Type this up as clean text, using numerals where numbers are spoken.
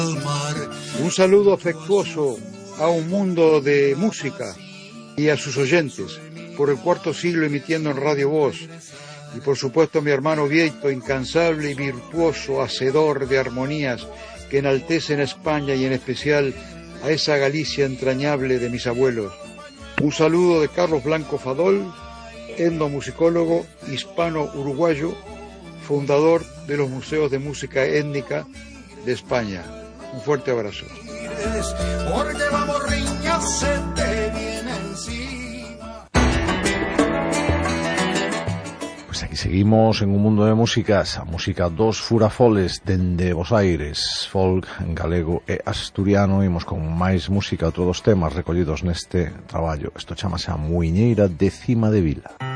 Un saludo afectuoso a un mundo de música y a sus oyentes, por el cuarto siglo emitiendo en Radio Voz, y por supuesto a mi hermano Vieito, incansable y virtuoso hacedor de armonías que enaltecen a España y en especial a esa Galicia entrañable de mis abuelos. Un saludo de Carlos Blanco Fadol, etnomusicólogo hispano-uruguayo, fundador de los Museos de Música Étnica de España. Un fuerte abrazo. Pues aquí seguimos en un mundo de músicas, a música dos furafoles dende Bos Aires, folk galego e asturiano. Imos con máis música, outros dos temas recollidos neste traballo. Isto chamase A Muiñeira de Cima de Vila.